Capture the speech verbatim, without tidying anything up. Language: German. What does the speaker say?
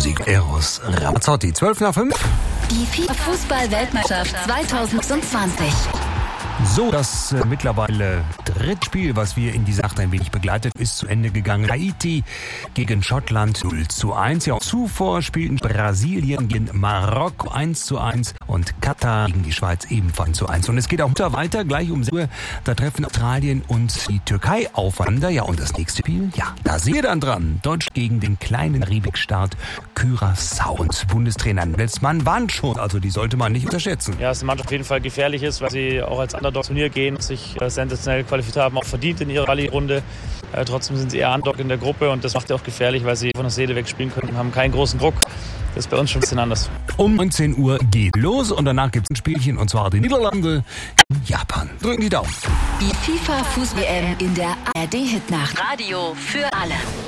Musik Eros Ramazzotti. zwölf nach fünf. Die FIFA-Fußball-Weltmeisterschaft zweitausendzwanzig. So, das äh, mittlerweile dritte Spiel, was wir in dieser Nacht ein wenig begleitet, ist zu Ende gegangen. Haiti gegen Schottland null zu eins. Ja, zuvor spielten Brasilien gegen Marokko eins zu eins und Katar gegen die Schweiz ebenfalls zu eins. Und es geht auch weiter, gleich um sieben Uhr. Da treffen Australien und die Türkei aufeinander. Ja, und das nächste Spiel, ja, da sind wir dann dran. Deutsch gegen den kleinen Karibikstaat Curaçao. Und Bundestrainer Nagelsmann warnt schon, also die sollte man nicht unterschätzen. Ja, dass die Mannschaft auf jeden Fall gefährlich ist, weil sie auch als Underdog-Turnier gehen, sich äh, sensationell qualifiziert haben, auch verdient in ihrer Rallye-Runde. Äh, trotzdem sind sie eher Underdog in der Gruppe und das macht ja auch gefährlich, weil sie von der Seele weg spielen können, haben keinen großen Druck. Das ist bei uns schon ein bisschen anders. Um neunzehn Uhr geht los und danach gibt es ein Spielchen und zwar die Niederlande in Japan. Drücken die Daumen. Die FIFA-Fußball-W M in der A R D-Hitnacht. Radio für alle.